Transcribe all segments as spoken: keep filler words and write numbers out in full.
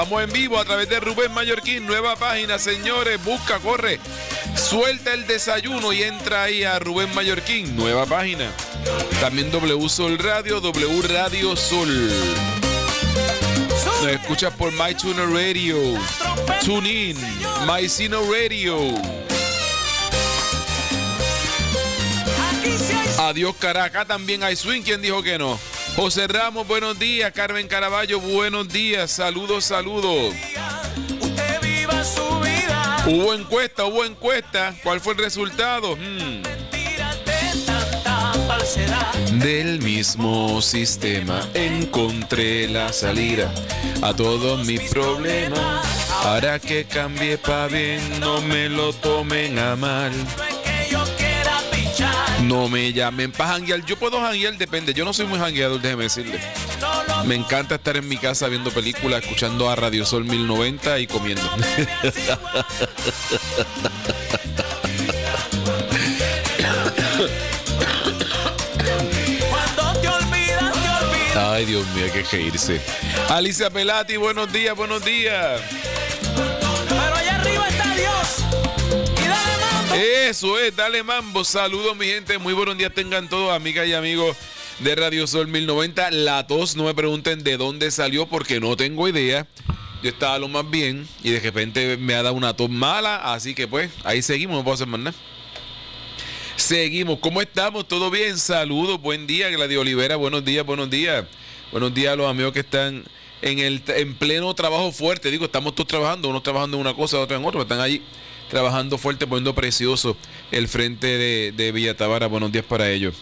Estamos en vivo a través de Rubén Mallorquín, nueva página, señores, busca, corre, suelta el desayuno y entra ahí a Rubén Mallorquín, nueva página. También W Sol Radio, W Radio Sol. Nos escuchas por MyTuner Radio, TuneIn, MyCino Radio. Adiós, Caracas, también hay swing. ¿Quién dijo que no? José Ramos, buenos días. Carmen Caraballo, buenos días. Saludos, saludos. Hubo encuesta, hubo encuesta. ¿Cuál fue el resultado? Hmm. Del mismo sistema encontré la salida a todos mis problemas. Para que cambie pa' bien, no me lo tomen a mal. No me llamen para janguear. Yo puedo janguear, depende. Yo no soy muy jangueador, déjeme decirle. Me encanta estar en mi casa viendo películas, escuchando a Radio Sol mil noventa y comiendo. Ay, Dios mío, hay que reírse. Alicia Pelati, buenos días, buenos días. Pero allá arriba está Dios. Y dale mambo. Eso es, dale mambo. Saludos, mi gente. Muy buenos días tengan todos, amigas y amigos de Radio Sol mil noventa. La tos, no me pregunten de dónde salió porque no tengo idea. Yo estaba lo más bien y de repente me ha dado una tos mala. Así que pues, ahí seguimos, no puedo hacer más nada. Seguimos, ¿cómo estamos? ¿Todo bien? Saludos, buen día, Gladys Olivera, buenos días, buenos días. Buenos días a los amigos que están en el en pleno trabajo fuerte. Digo, estamos todos trabajando, unos trabajando en una cosa, otros en otra, están allí trabajando fuerte, poniendo precioso el frente de, de Villa Tábara. Buenos días para ellos.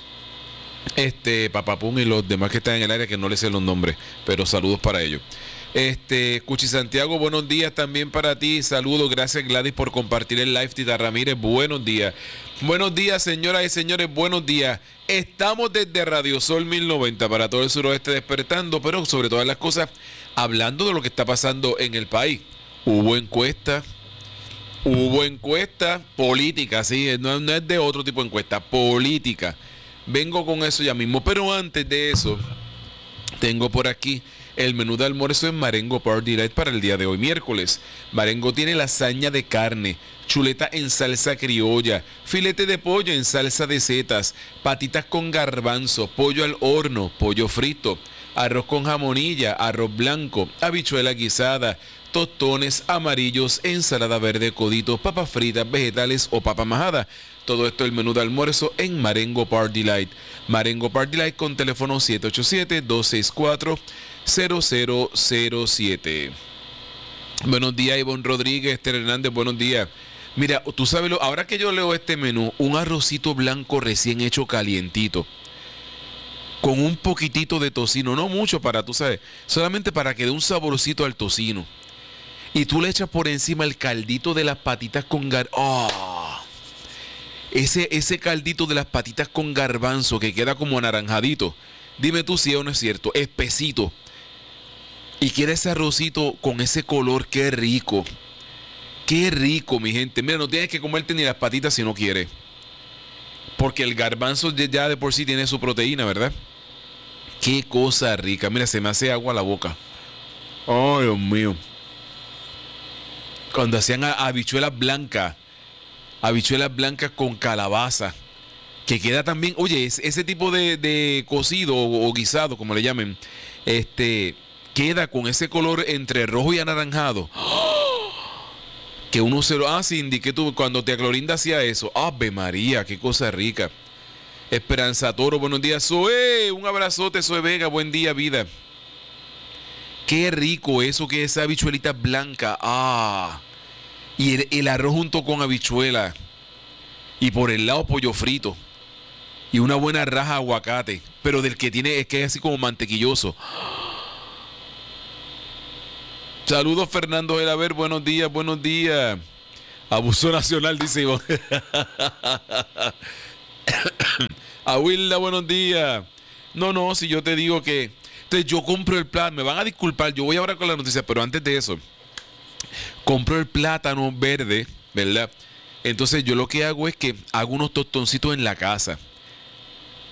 Este, Papapún y los demás que están en el área, que no les sé los nombres, pero saludos para ellos. Este, Cuchi Santiago, buenos días también para ti. Saludos, gracias Gladys por compartir el live. Tita Ramírez, buenos días. Buenos días, señoras y señores, buenos días. Estamos desde Radio Sol mil noventa para todo el suroeste despertando, pero sobre todas las cosas, hablando de lo que está pasando en el país. Hubo encuesta, hubo encuesta política, sí, no, no es de otro tipo de encuesta, política. Vengo con eso ya mismo, pero antes de eso, tengo por aquí el menú de almuerzo en Marengo Party Light para el día de hoy, miércoles. Marengo tiene lasaña de carne, chuleta en salsa criolla, filete de pollo en salsa de setas, patitas con garbanzo, pollo al horno, pollo frito, arroz con jamonilla, arroz blanco, habichuela guisada, tostones amarillos, ensalada verde, coditos, papas fritas, vegetales o papa majada. Todo esto es el menú de almuerzo en Marengo Party Light. Marengo Party Light con teléfono siete ocho siete, dos seis cuatro, cero cero cero siete. Buenos días, Ivonne Rodríguez, Esther Hernández, buenos días. Mira, tú sabes, lo, ahora que yo leo este menú, un arrocito blanco recién hecho calientito, con un poquitito de tocino, no mucho para, tú sabes, solamente para que dé un saborcito al tocino. Y tú le echas por encima el caldito de las patitas con gar... ¡Oh! Ese, ese caldito de las patitas con garbanzo que queda como anaranjadito. Dime tú si es o no es cierto, espesito. Y queda ese arrocito con ese color, qué rico. Qué rico, mi gente. Mira, no tienes que comerte ni las patitas si no quieres. Porque el garbanzo ya de por sí tiene su proteína, ¿verdad? Qué cosa rica. Mira, se me hace agua la boca. Oh, Dios mío. Cuando hacían habichuelas blancas. Habichuelas blancas con calabaza. Que queda también, oye, ese, ese tipo de, de cocido o, o guisado, como le llamen, este, queda con ese color entre rojo y anaranjado. ¡Oh! Que uno se lo... Ah, sí, indiqué tú, cuando Tía Clorinda hacía eso. ¡Ave María! ¡Qué cosa rica! Esperanza Toro, buenos días. Zoe, un abrazote, Zoe Vega, buen día, vida. Qué rico eso que es esa habichuelita blanca. ¡Ah! Y el, el arroz junto con habichuela. Y por el lado pollo frito. Y una buena raja de aguacate. Pero del que tiene, es que es así como mantequilloso. Saludos, Fernando Gelaber. Buenos días, buenos días. Abuso nacional, dice Ivonne. A Wilda, buenos días. No, no, si yo te digo que... Entonces yo compro el plátano. Me van a disculpar, yo voy ahora con la noticia. Pero antes de eso, compro el plátano verde, ¿verdad? Entonces yo lo que hago es que hago unos tostoncitos en la casa.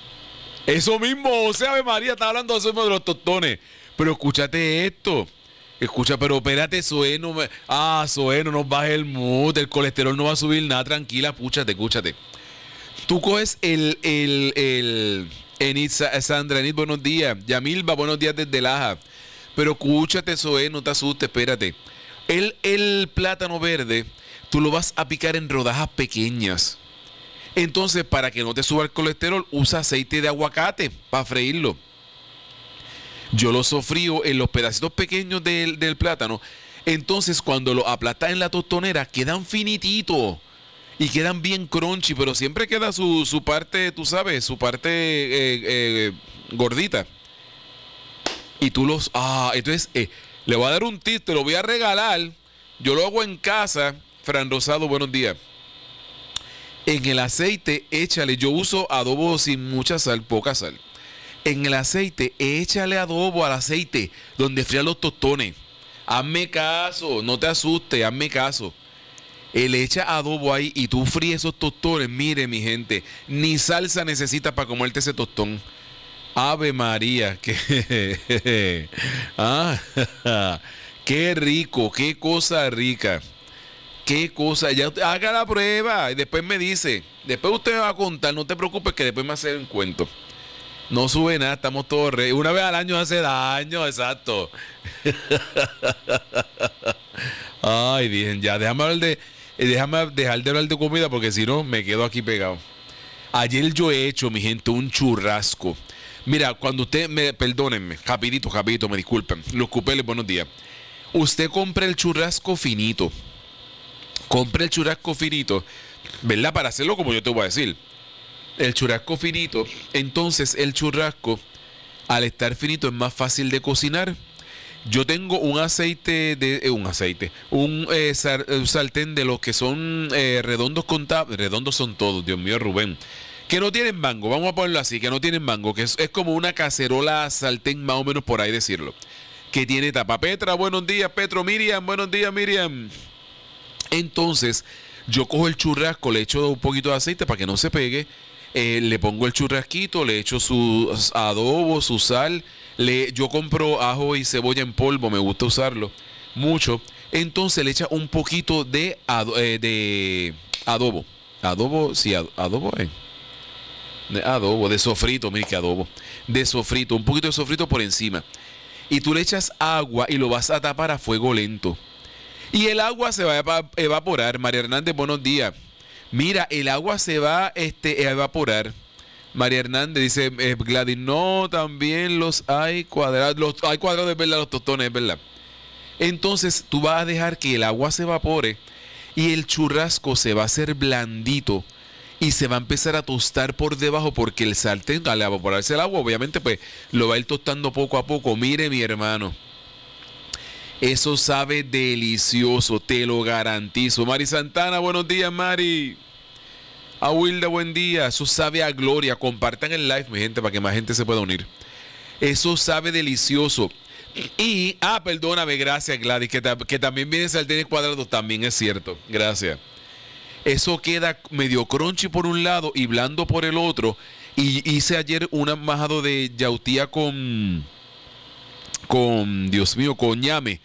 Eso mismo, o sea, Ave María, está hablando de eso mismo de los tostones. Pero escúchate esto. Escucha, pero espérate, Zoé, no me... Ah, Zoé, no nos baje el mood, el colesterol no va a subir nada, tranquila, escúchate, escúchate. Tú coges el, el, el... Enid, Sandra, Enid, buenos días. Yamilba, buenos días desde Laja. Pero escúchate, Zoé, no te asustes, espérate. El, el plátano verde, tú lo vas a picar en rodajas pequeñas. Entonces, para que no te suba el colesterol, usa aceite de aguacate para freírlo. Yo lo sofrío en los pedacitos pequeños del, del plátano. Entonces, cuando lo aplastas en la tostonera, quedan finititos. Y quedan bien crunchy, pero siempre queda su, su parte, tú sabes, su parte eh, eh, gordita. Y tú los... Ah, entonces, eh, le voy a dar un tip, te lo voy a regalar. Yo lo hago en casa. Fran Rosado, buenos días. En el aceite, échale, yo uso adobo sin mucha sal, poca sal. En el aceite, échale adobo al aceite, donde frían los tostones. Hazme caso, no te asustes, hazme caso. Él echa adobo ahí y tú fríes esos tostones. Mire, mi gente, ni salsa necesitas para comerte ese tostón. Ave María, que ah, qué rico, qué cosa rica. Qué cosa, ya haga la prueba y después me dice. Después usted me va a contar, no te preocupes que después me hace un cuento. No sube nada, estamos todos re... Una vez al año hace daño, exacto. Ay, dicen, ya, déjame hablar de, déjame dejar de hablar de comida porque si no me quedo aquí pegado. Ayer yo he hecho, mi gente, un churrasco. Mira, cuando usted me, perdónenme, rapidito, rapidito, me disculpen. Los cupeles, buenos días. Usted compra el churrasco finito. Compre el churrasco finito, ¿verdad? Para hacerlo como yo te voy a decir. El churrasco finito, entonces el churrasco, al estar finito, es más fácil de cocinar. Yo tengo un aceite, de eh, un aceite, un, eh, sar, un sartén de los que son eh, redondos con tapa. Redondos son todos, Dios mío, Rubén. Que no tienen mango, vamos a ponerlo así, que no tienen mango, que es, es como una cacerola sartén, más o menos por ahí decirlo. Que tiene tapa. Petra, buenos días, Petro. Miriam, buenos días, Miriam. Entonces, yo cojo el churrasco, le echo un poquito de aceite para que no se pegue, eh, le pongo el churrasquito, le echo su adobo, su sal, le, yo compro ajo y cebolla en polvo, me gusta usarlo mucho. Entonces le echa un poquito de, ado, eh, de adobo, adobo, sí, adobo, eh. de adobo, de sofrito, mire que adobo, de sofrito, un poquito de sofrito por encima. Y tú le echas agua y lo vas a tapar a fuego lento. Y el agua se va a evaporar. María Hernández, buenos días. Mira, el agua se va este, a evaporar. María Hernández dice, eh, Gladys, no, también los hay cuadrados. Los, hay cuadrados, es verdad, los tostones, es verdad. Entonces tú vas a dejar que el agua se evapore y el churrasco se va a hacer blandito y se va a empezar a tostar por debajo porque el sartén, al evaporarse el agua, obviamente, pues lo va a ir tostando poco a poco. Mire, mi hermano. Eso sabe delicioso, te lo garantizo. Mari Santana, buenos días, Mari. A Wilda, buen día. Eso sabe a gloria. Compartan el live, mi gente, para que más gente se pueda unir. Eso sabe delicioso. Y, ah, perdóname, gracias, Gladys, que, ta que también viene sartenes cuadrados, también es cierto. Gracias. Eso queda medio crunchy por un lado y blando por el otro. Y hice ayer un majado de yautía con... con, Dios mío, con ñame.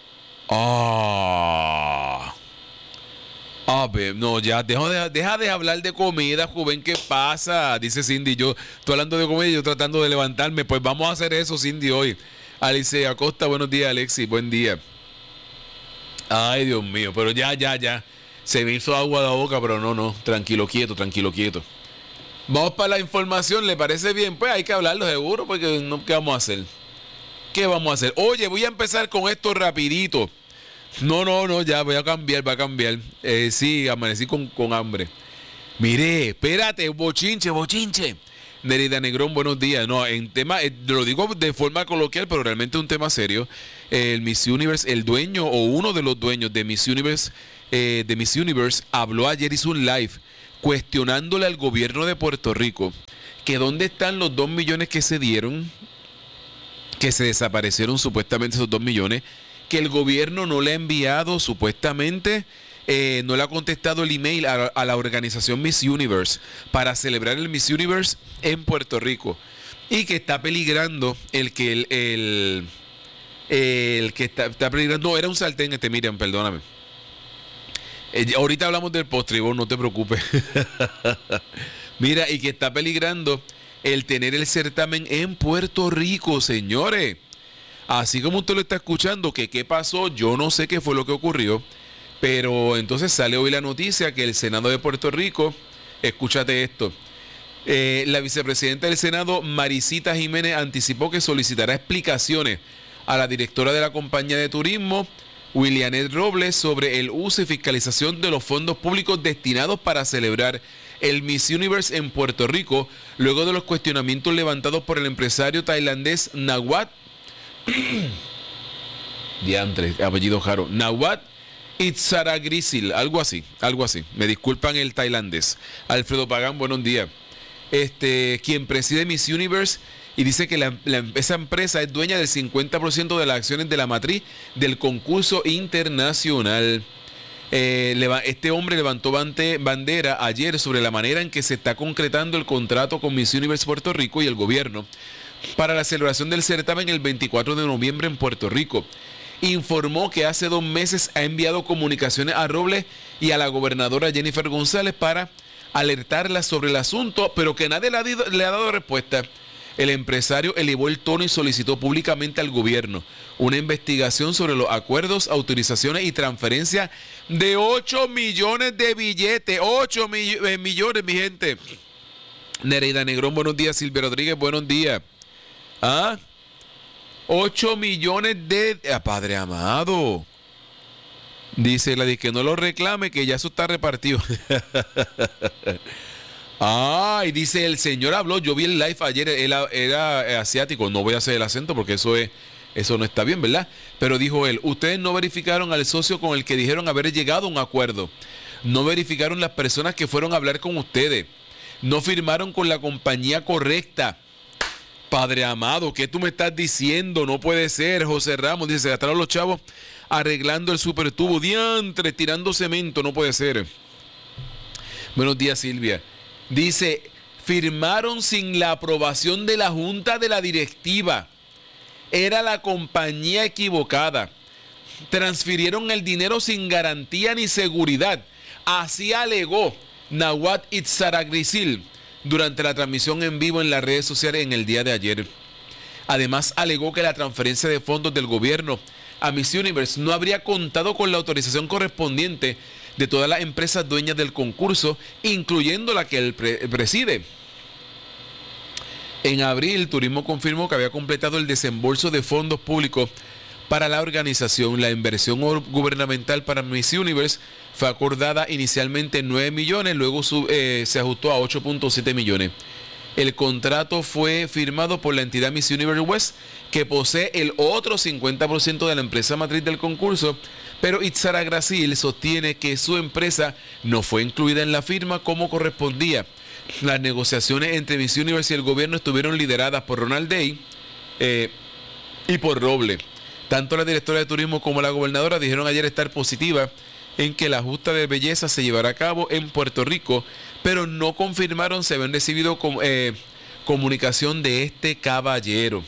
Ah. Ah, no, ya, deja de, deja de hablar de comida, joven, ¿qué pasa? Dice Cindy, yo estoy hablando de comida y yo tratando de levantarme. Pues vamos a hacer eso, Cindy, hoy. Alice Acosta, buenos días, Alexis, buen día. Ay, Dios mío, pero ya, ya, ya. Se me hizo agua a la boca, pero no, no. Tranquilo, quieto, tranquilo, quieto. Vamos para la información, ¿le parece bien? Pues hay que hablarlo seguro, porque no, ¿qué vamos a hacer? ¿Qué vamos a hacer? Oye, voy a empezar con esto rapidito. No, no, no, ya voy a cambiar, va a cambiar. Eh, sí, amanecí con, con hambre. Mire, espérate, bochinche, bochinche. Nerida Negrón, buenos días. No, en tema, eh, lo digo de forma coloquial, pero realmente es un tema serio. Eh, el Miss Universe, el dueño o uno de los dueños de Miss Universe, eh, de Miss Universe, habló ayer, hizo un live cuestionándole al gobierno de Puerto Rico que dónde están los dos millones que se dieron, que se desaparecieron supuestamente esos dos millones, que el gobierno no le ha enviado supuestamente, eh, no le ha contestado el email a, a la organización Miss Universe para celebrar el Miss Universe en Puerto Rico y que está peligrando el que el, el Eh, el que está, está peligrando, no, era un sartén este, Miriam, perdóname. Eh, ahorita hablamos del postribón, no te preocupes. Mira, y que está peligrando el tener el certamen en Puerto Rico, señores. Así como usted lo está escuchando, que qué pasó, yo no sé qué fue lo que ocurrió, pero entonces sale hoy la noticia que el Senado de Puerto Rico, escúchate esto, eh, la vicepresidenta del Senado, Maricita Jiménez, anticipó que solicitará explicaciones a la directora de la compañía de turismo, Willianet Robles, sobre el uso y fiscalización de los fondos públicos destinados para celebrar el Miss Universe en Puerto Rico, luego de los cuestionamientos levantados por el empresario tailandés Nawat Diantre, apellido Jaro, Nawat Itzaragrisil, algo así, algo así. Me disculpan el tailandés. Alfredo Pagán, buenos días. Este, quien preside Miss Universe y dice que la, la, esa empresa es dueña del cincuenta por ciento de las acciones de la matriz del concurso internacional. Eh, leva, este hombre levantó bante, bandera ayer sobre la manera en que se está concretando el contrato con Miss Universe Puerto Rico y el gobierno para la celebración del certamen el veinticuatro de noviembre en Puerto Rico. Informó que hace dos meses ha enviado comunicaciones a Robles y a la gobernadora Jennifer González para alertarla sobre el asunto, pero que nadie le ha, dido, le ha dado respuesta. El empresario elevó el tono y solicitó públicamente al gobierno una investigación sobre los acuerdos, autorizaciones y transferencias de ocho millones de billetes. ocho mi, eh, millones, mi gente. Nereida Negrón, buenos días. Silvia Rodríguez, buenos días. ¿Ah? ocho millones de... Ah, Padre amado. Dice la de que no lo reclame, que ya eso está repartido. Ah, y dice el señor habló, yo vi el live ayer, él era asiático, no voy a hacer el acento porque eso es, eso no está bien, ¿verdad? Pero dijo él, ustedes no verificaron al socio con el que dijeron haber llegado a un acuerdo. No verificaron las personas que fueron a hablar con ustedes. No firmaron con la compañía correcta. Padre amado, ¿qué tú me estás diciendo? No puede ser. José Ramos dice, se gastaron los chavos arreglando el supertubo, diantre, tirando cemento, no puede ser. Buenos días, Silvia. Dice, firmaron sin la aprobación de la junta de la directiva. Era la compañía equivocada. Transfirieron el dinero sin garantía ni seguridad. Así alegó Nawat Itzaragrisil durante la transmisión en vivo en las redes sociales en el día de ayer. Además, alegó que la transferencia de fondos del gobierno a Miss Universe no habría contado con la autorización correspondiente de todas las empresas dueñas del concurso, incluyendo la que él pre- preside. En abril, Turismo confirmó que había completado el desembolso de fondos públicos para la organización. La inversión gubernamental para Miss Universe fue acordada inicialmente en nueve millones, luego sub, eh, se ajustó a ocho punto siete millones. El contrato fue firmado por la entidad Miss Universe West, que posee el otro cincuenta por ciento de la empresa matriz del concurso, pero Itzaragrisil sostiene que su empresa no fue incluida en la firma como correspondía. Las negociaciones entre Miss Universe y el gobierno estuvieron lideradas por Ronald Day eh, y por Robles. Tanto la directora de turismo como la gobernadora dijeron ayer estar positiva en que la justa de belleza se llevará a cabo en Puerto Rico, pero no confirmaron si habían recibido com, eh, comunicación de este caballero.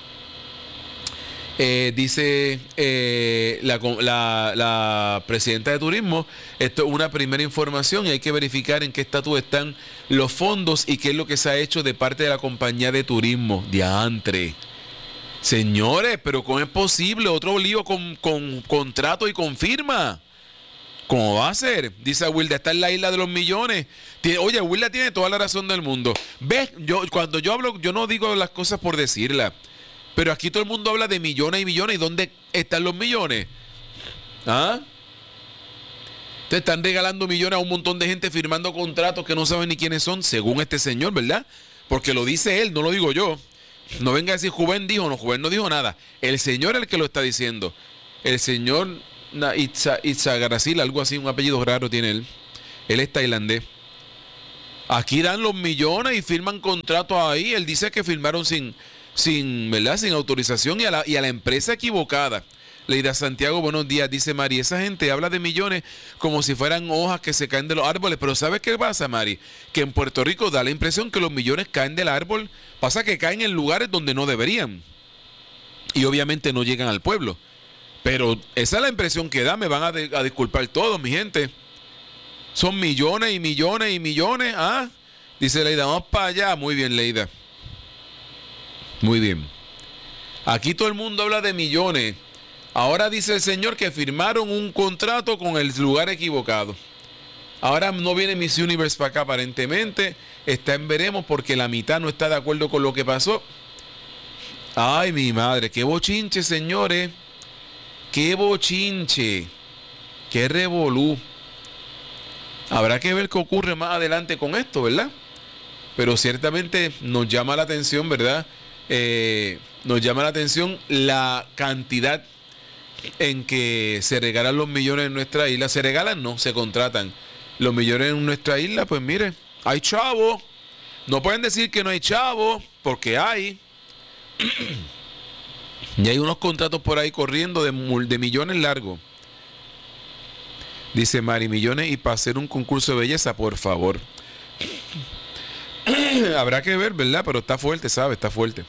Eh, dice eh, la, la, la presidenta de turismo, esto es una primera información y hay que verificar en qué estatus están los fondos y qué es lo que se ha hecho de parte de la compañía de turismo. Diantre. Señores, pero ¿cómo es posible? Otro lío con, con contrato y con firma. ¿Cómo va a ser? Dice Wilda, está en la isla de los millones. Tiene, oye, Wilda tiene toda la razón del mundo. ¿Ves? Yo, cuando yo hablo, yo no digo las cosas por decirlas. Pero aquí todo el mundo habla de millones y millones. ¿Y dónde están los millones? ¿Ah? Te están regalando millones a un montón de gente firmando contratos que no saben ni quiénes son, según este señor, ¿verdad? Porque lo dice él, no lo digo yo. No venga a decir Juven dijo, no, Juven no dijo nada. El señor es el que lo está diciendo. El señor Itzaragrisil, algo así, un apellido raro tiene él. Él es tailandés. Aquí dan los millones y firman contratos ahí. Él dice que firmaron sin... sin, ¿verdad? Sin autorización y a, la, y a la empresa equivocada. Leida Santiago, buenos días, dice Mari, esa gente habla de millones como si fueran hojas que se caen de los árboles, pero ¿sabes qué pasa, Mari? Que en Puerto Rico da la impresión que los millones caen del árbol, pasa que caen en lugares donde no deberían. y obviamente no llegan al pueblo. Pero esa es la impresión que da. Me van a, de, a disculpar todos, mi gente. Son millones y millones y millones. ¿Ah? Dice Leida, vamos para allá. Muy bien, Leida. Muy bien. Aquí todo el mundo habla de millones. Ahora dice el Señor que firmaron un contrato con el lugar equivocado. Ahora no viene Miss Universe para acá aparentemente. Está en veremos porque la mitad no está de acuerdo con lo que pasó. Ay, mi madre. Qué bochinche, señores. Qué bochinche. Qué revolú. Habrá que ver qué ocurre más adelante con esto, ¿verdad? Pero ciertamente nos llama la atención, ¿verdad? Eh, nos llama la atención la cantidad en que se regalan los millones en nuestra isla. Se regalan, no, se contratan. Los millones en nuestra isla, pues mire, hay chavo. No pueden decir que no hay chavo, porque hay. Y hay unos contratos por ahí corriendo de, de millones largos. Dice Mari, millones y para hacer un concurso de belleza, por favor. Habrá que ver, ¿verdad? Pero está fuerte, ¿sabe? Está fuerte.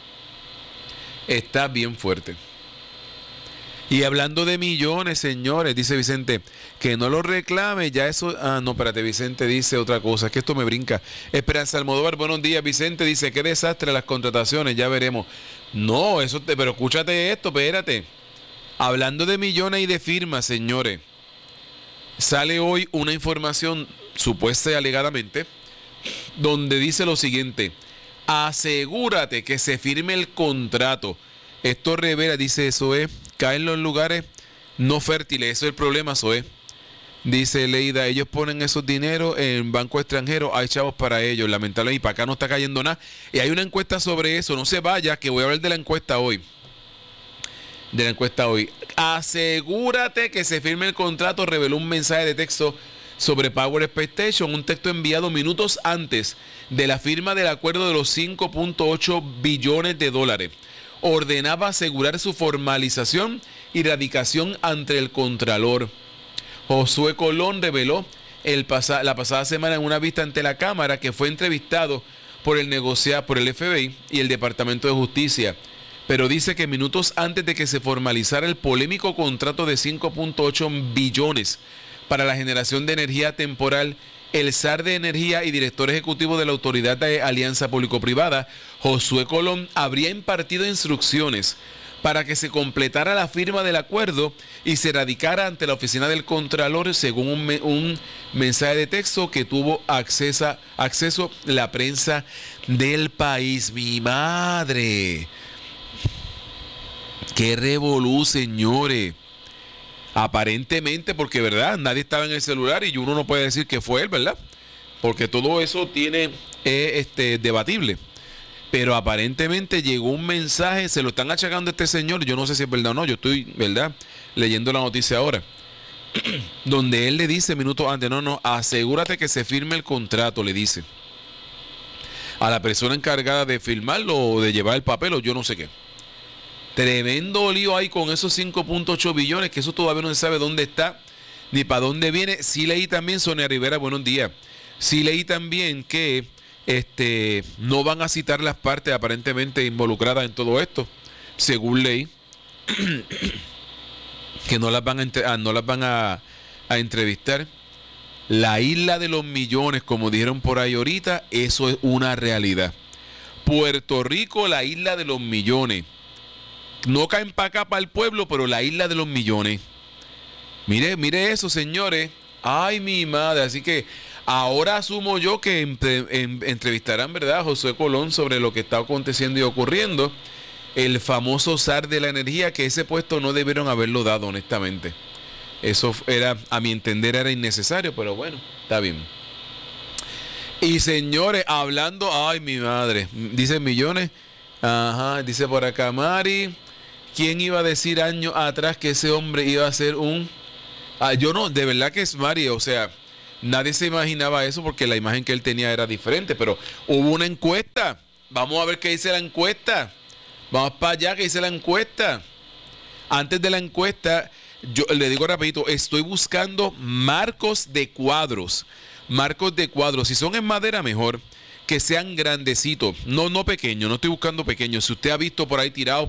Está bien fuerte. Y hablando de millones, señores, dice Vicente, que no lo reclame, ya eso... Ah, no, espérate, Vicente dice otra cosa, es que esto me brinca. Esperanza Almodóvar, buenos días, Vicente dice, qué desastre las contrataciones, ya veremos. No, eso te... Pero escúchate esto, espérate. Hablando de millones y de firmas, señores, sale hoy una información, supuesta y alegadamente, donde dice lo siguiente, asegúrate que se firme el contrato. Esto revela, dice eso es, caen los lugares no fértiles, eso es el problema, eso es. Dice Leida, ellos ponen esos dineros en banco extranjero, hay chavos para ellos, lamentablemente, y para acá no está cayendo nada. Y hay una encuesta sobre eso, no se vaya, que voy a hablar de la encuesta hoy. De la encuesta hoy. Asegúrate que se firme el contrato, reveló un mensaje de texto sobre Power Expectation, un texto enviado minutos antes de la firma del acuerdo de los cinco punto ocho billones de dólares. Ordenaba asegurar su formalización y radicación ante el Contralor. Josué Colón reveló el pasa, la pasada semana en una vista ante la Cámara que fue entrevistado por el negociado por el F B I y el Departamento de Justicia. Pero dice que minutos antes de que se formalizara el polémico contrato de cinco punto ocho billones para la generación de energía temporal, el S A R de Energía y director ejecutivo de la Autoridad de Alianza Público-Privada, Josué Colón, habría impartido instrucciones para que se completara la firma del acuerdo y se radicara ante la oficina del Contralor, según un, me, un mensaje de texto que tuvo acceso, acceso la prensa del país. ¡Mi madre! ¡Qué revolú, señores! Aparentemente, porque verdad, nadie estaba en el celular y uno no puede decir que fue él, ¿verdad? Porque todo eso tiene eh, este debatible. Pero aparentemente llegó un mensaje, se lo están achacando a este señor, yo no sé si es verdad o no, yo estoy, ¿verdad?, leyendo la noticia ahora, donde él le dice minutos antes, no, no, asegúrate que se firme el contrato, le dice a la persona encargada de firmarlo o de llevar el papel o yo no sé qué. Tremendo lío ahí con esos cinco punto ocho billones, que eso todavía no se sabe dónde está ni para dónde viene. Sí leí también, Sonia Rivera, buenos días. Sí leí también que este no van a citar las partes aparentemente involucradas en todo esto, según leí, que no las van a, no las van a, a entrevistar. La isla de los millones, como dijeron por ahí ahorita, eso es una realidad. Puerto Rico, la isla de los millones. No caen para acá, para el pueblo, pero la isla de los millones. Mire, mire eso, señores. Ay, mi madre. Así que ahora asumo yo que entre, en, entrevistarán, ¿verdad?, a Josué Colón sobre lo que está aconteciendo y ocurriendo. El famoso S A R de la energía, que ese puesto no debieron haberlo dado, honestamente. Eso era, a mi entender, era innecesario, pero bueno, está bien. Y señores, hablando, ay, mi madre, dice millones. Ajá, dice por acá Mari. ¿Quién iba a decir años atrás que ese hombre iba a ser un... Ah, yo no, de verdad que es Mari, o sea, nadie se imaginaba eso porque la imagen que él tenía era diferente, pero hubo una encuesta. Vamos a ver qué dice la encuesta. Vamos para allá, qué dice la encuesta. Antes de la encuesta, yo le digo rapidito, estoy buscando marcos de cuadros. Marcos de cuadros, si son en madera mejor, que sean grandecitos, no, no pequeños, no estoy buscando pequeños. Si usted ha visto por ahí tirado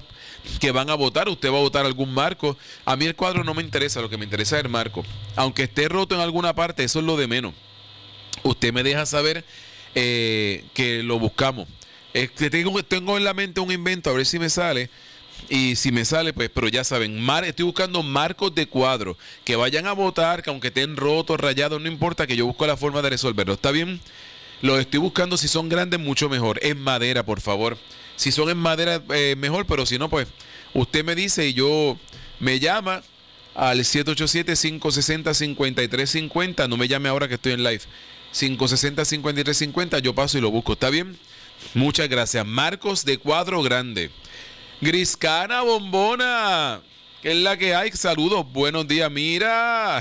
que van a votar. Usted va a votar algún marco. A mí el cuadro no me interesa, lo que me interesa es el marco. Aunque esté roto en alguna parte, eso es lo de menos. Usted me deja saber eh, que lo buscamos. Es que tengo, tengo en la mente un invento, a ver si me sale. Y si me sale, pues, pero ya saben, mar, estoy buscando marcos de cuadro que vayan a votar, que aunque estén rotos, rayados, no importa, que yo busco la forma de resolverlo. ¿Está bien? Los estoy buscando, si son grandes, mucho mejor. En madera, por favor. Si son en madera, eh, mejor, pero si no, pues, usted me dice y yo me llama al siete ocho siete, cinco seis cero, cinco tres cinco cero. No me llame ahora que estoy en live. cinco seis cero, cinco tres cinco cero, yo paso y lo busco. ¿Está bien? Muchas gracias. Marcos de cuadro grande. Griscana Bombona, ¿qué es la que hay? Saludos, buenos días, mira.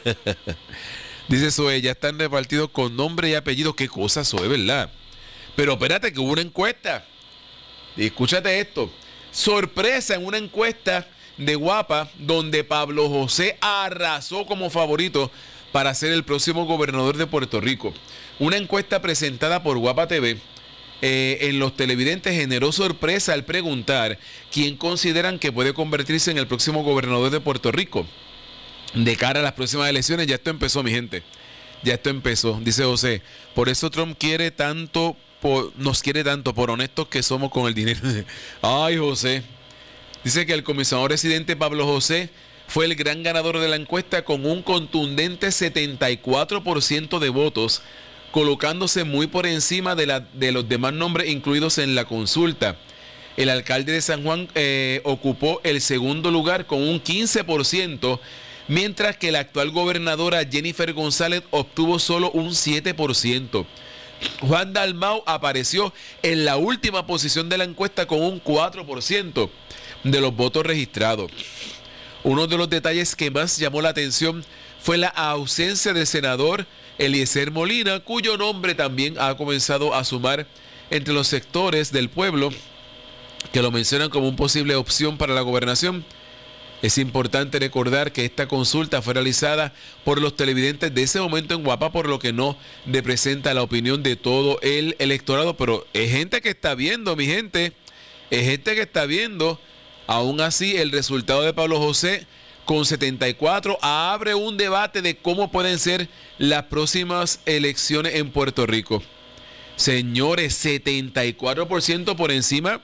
Dice Zoe, ya están repartidos con nombre y apellido. Qué cosa, Zoe, ¿verdad? Pero espérate, que hubo una encuesta. Y escúchate esto. Sorpresa en una encuesta de Guapa, donde Pablo José arrasó como favorito para ser el próximo gobernador de Puerto Rico. Una encuesta presentada por Guapa T V. Eh, en los televidentes generó sorpresa al preguntar quién consideran que puede convertirse en el próximo gobernador de Puerto Rico de cara a las próximas elecciones. Ya esto empezó, mi gente, ya esto empezó, dice José. Por eso Trump quiere tanto, por, nos quiere tanto, por honestos que somos con el dinero. Ay, José. Dice que el comisionado residente Pablo José fue el gran ganador de la encuesta con un contundente setenta y cuatro por ciento de votos, colocándose muy por encima de, la, de los demás nombres incluidos en la consulta. El alcalde de San Juan eh, ocupó el segundo lugar con un quince por ciento, mientras que la actual gobernadora Jennifer González obtuvo solo un siete por ciento. Juan Dalmau apareció en la última posición de la encuesta con un cuatro por ciento de los votos registrados. Uno de los detalles que más llamó la atención fue la ausencia del senador Eliezer Molina, cuyo nombre también ha comenzado a sumar entre los sectores del pueblo que lo mencionan como una posible opción para la gobernación. Es importante recordar que esta consulta fue realizada por los televidentes de ese momento en Guapa, por lo que no representa la opinión de todo el electorado, pero es gente que está viendo, mi gente, es gente que está viendo. Aún así, el resultado de Pablo José con setenta y cuatro abre un debate de cómo pueden ser las próximas elecciones en Puerto Rico. Señores, setenta y cuatro por ciento por encima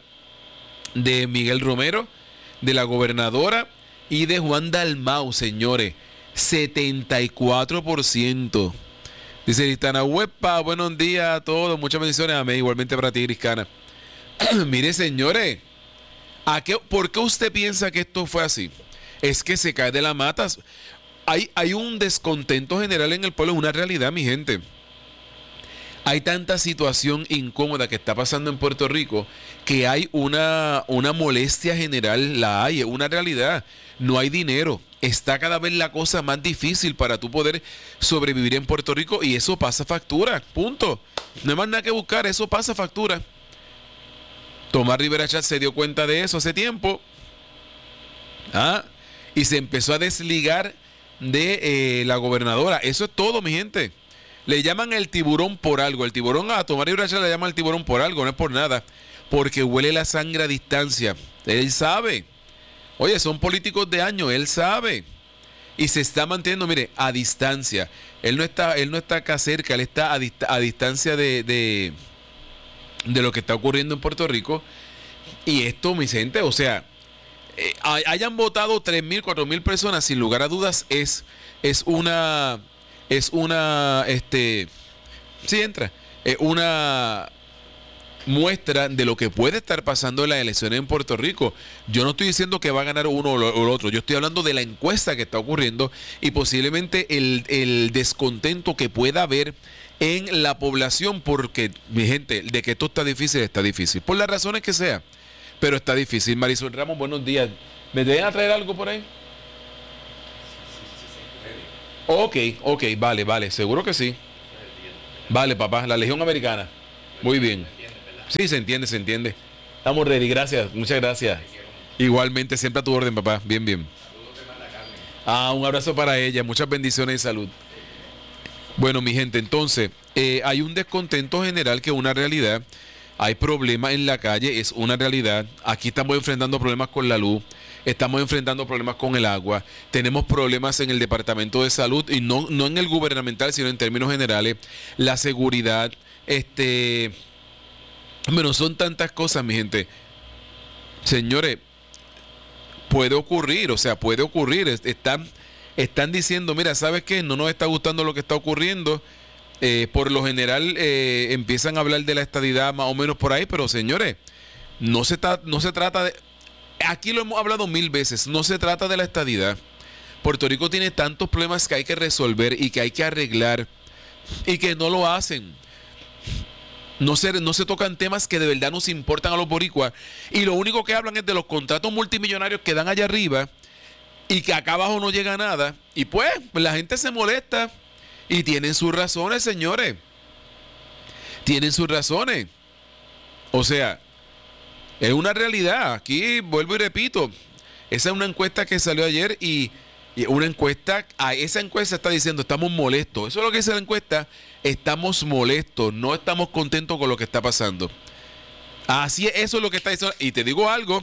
de Miguel Romero, de la gobernadora y de Juan Dalmau, señores. setenta y cuatro por ciento. Dice Cristana, huepa, buenos días a todos, muchas bendiciones, amén, igualmente para ti, Cristana. Mire, señores, ¿a qué, ¿por qué usted piensa que esto fue así? Es que se cae de la mata. Hay, hay un descontento general en el pueblo, es una realidad, mi gente. Hay tanta situación incómoda que está pasando en Puerto Rico que hay una, una molestia general, la hay, es una realidad. No hay dinero. Está cada vez la cosa más difícil para tú poder sobrevivir en Puerto Rico y eso pasa factura, punto. No hay más nada que buscar, eso pasa factura. Tomás Rivera Chatz se dio cuenta de eso hace tiempo. ¿Ah? Y se empezó a desligar de eh, la gobernadora. Eso es todo, mi gente. Le llaman el tiburón por algo. El tiburón a Tomás Rivera Chatz le llaman el tiburón por algo, no es por nada. Porque huele la sangre a distancia. Él sabe. Oye, son políticos de años, él sabe. Y se está manteniendo, mire, a distancia. Él no está, él no está acá cerca, él está a, dist a distancia de, de, de lo que está ocurriendo en Puerto Rico. Y esto, mi gente, o sea, eh, hayan votado tres mil, cuatro mil personas, sin lugar a dudas, es, es una, es una, este, sí entra, es una muestra de lo que puede estar pasando en las elecciones en Puerto Rico. Yo no estoy diciendo que va a ganar uno o el otro, yo estoy hablando de la encuesta que está ocurriendo y posiblemente el, el descontento que pueda haber en la población, porque, mi gente, de que esto está difícil, está difícil, por las razones que sea, pero está difícil. Marisol Ramos, buenos días. ¿Me deben a traer algo por ahí? Ok, ok, vale, vale, seguro que sí. Vale, papá, la Legión Americana. Muy bien. Sí, se entiende, se entiende. Estamos ready, gracias, muchas gracias. Igualmente, siempre a tu orden, papá. Bien, bien. Ah, un abrazo para ella, muchas bendiciones y salud. Bueno, mi gente, entonces, eh, hay un descontento general que es una realidad. hay problemas en la calle, es una realidad. Aquí estamos enfrentando problemas con la luz, estamos enfrentando problemas con el agua, tenemos problemas en el Departamento de Salud, y no, no en el gubernamental, sino en términos generales, la seguridad, este... Bueno, son tantas cosas, mi gente. Señores, puede ocurrir, o sea, puede ocurrir. Están, están diciendo, mira, ¿sabes qué? No nos está gustando lo que está ocurriendo. Eh, por lo general eh, empiezan a hablar de la estadidad más o menos por ahí, pero señores, no se, ta- no se trata de... Aquí lo hemos hablado mil veces, no se trata de la estadidad. Puerto Rico tiene tantos problemas que hay que resolver y que hay que arreglar y que no lo hacen. No se, no se tocan temas que de verdad nos importan a los boricuas, y lo único que hablan es de los contratos multimillonarios que dan allá arriba y que acá abajo no llega nada, y pues la gente se molesta y tienen sus razones, señores, tienen sus razones. O sea, es una realidad. Aquí vuelvo y repito, esa es una encuesta que salió ayer, y Y una encuesta, a esa encuesta está diciendo, estamos molestos. Eso es lo que dice la encuesta, estamos molestos, no estamos contentos con lo que está pasando. Así es, eso es lo que está diciendo. Y te digo algo,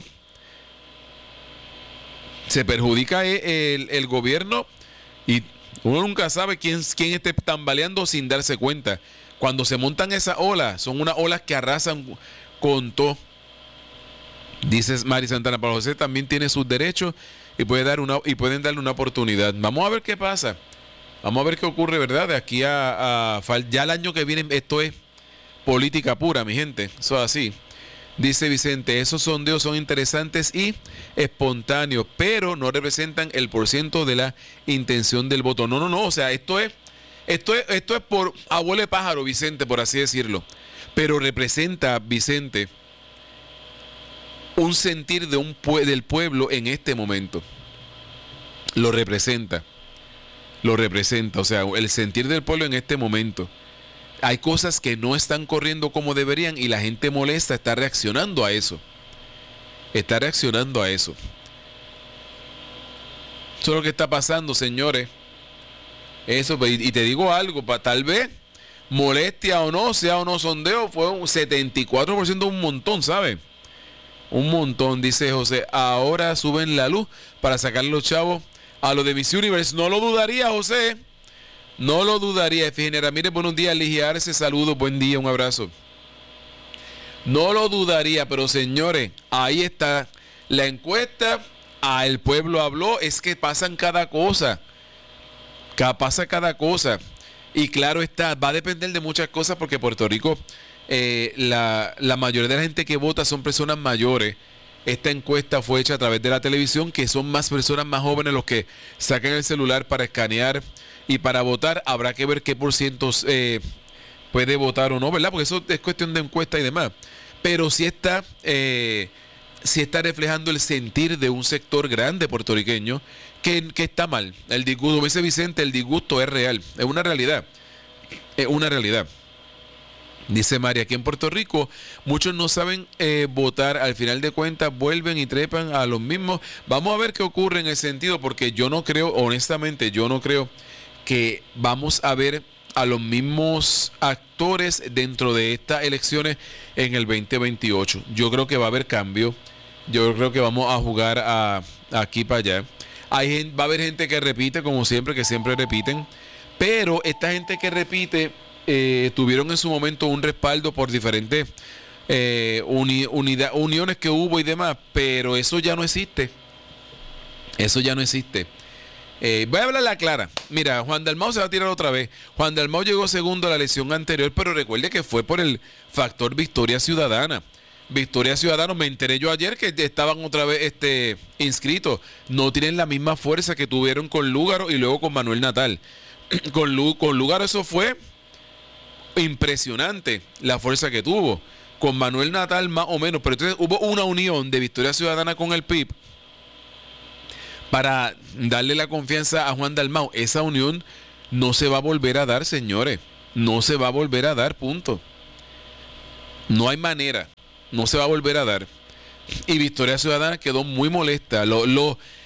se perjudica el, el gobierno, y uno nunca sabe quién, quién esté tambaleando sin darse cuenta. Cuando se montan esas olas, son unas olas que arrasan con todo. Dices Mari Santana, Pablo José también tiene sus derechos y puede dar una y pueden darle una oportunidad. Vamos a ver qué pasa. Vamos a ver qué ocurre, ¿verdad? De aquí a, a ya el año que viene. Esto es política pura, mi gente. Eso es así. Dice Vicente, esos sondeos son interesantes y espontáneos, pero no representan el porciento de la intención del voto. No, no, no. O sea, esto es, esto es, esto es por abuelo de pájaro, Vicente, por así decirlo. Pero representa, Vicente, un sentir de un pue- del pueblo en este momento. Lo representa. Lo representa. O sea, el sentir del pueblo en este momento. Hay cosas que no están corriendo como deberían y la gente molesta está reaccionando a eso. Está reaccionando a eso. Eso es lo que está pasando, señores. Eso, y te digo algo, pa, tal vez, molestia o no, sea o no sondeo, fue un setenta y cuatro por ciento, un montón, ¿sabes? Un montón, dice José. Ahora suben la luz para sacar los chavos a lo de Miss Universe. No lo dudaría, José. No lo dudaría. Fíjense, Ramírez, buenos días. Ligia Arce, saludos, buen día, un abrazo. No lo dudaría, pero señores, ahí está la encuesta. Ah, el pueblo habló. Es que pasan cada cosa. Pasa cada cosa. Y claro está, va a depender de muchas cosas porque Puerto Rico, eh, la, la mayoría de la gente que vota son personas mayores. Esta encuesta fue hecha a través de la televisión, que son más personas más jóvenes los que sacan el celular para escanear y para votar. Habrá que ver qué por ciento eh, puede votar o no, ¿verdad? Porque eso es cuestión de encuesta y demás. Pero sí está, eh, sí está reflejando el sentir de un sector grande puertorriqueño que, que está mal. El disgusto, como dice Vicente, el disgusto es real, es una realidad. Es una realidad. Dice María, aquí en Puerto Rico muchos no saben eh, votar, al final de cuentas vuelven y trepan a los mismos. Vamos a ver qué ocurre en ese sentido, porque yo no creo, honestamente, yo no creo que vamos a ver a los mismos actores dentro de estas elecciones en el veinte veintiocho. Yo creo que va a haber cambio, yo creo que vamos a jugar a, aquí para allá. Hay gente, va a haber gente que repite, como siempre, que siempre repiten, pero esta gente que repite Eh, tuvieron en su momento un respaldo por diferentes eh, uni, unidad, uniones que hubo y demás, pero eso ya no existe. Eso ya no existe. Eh, voy a hablar la clara. Mira, Juan Dalmau se va a tirar otra vez. Juan Dalmau llegó segundo a la elección anterior, pero recuerde que fue por el factor Victoria Ciudadana. Victoria Ciudadana, me enteré yo ayer que estaban otra vez este, inscritos. No tienen la misma fuerza que tuvieron con Lúgaro y luego con Manuel Natal. con, Lu, con Lúgaro eso fue impresionante la fuerza que tuvo. Con Manuel Natal más o menos, pero entonces hubo una unión de Victoria Ciudadana con el P I B para darle la confianza a Juan Dalmau. Esa unión no se va a volver a dar, señores. No se va a volver a dar, punto. No hay manera. No se va a volver a dar. Y Victoria Ciudadana quedó muy molesta. Lo, lo,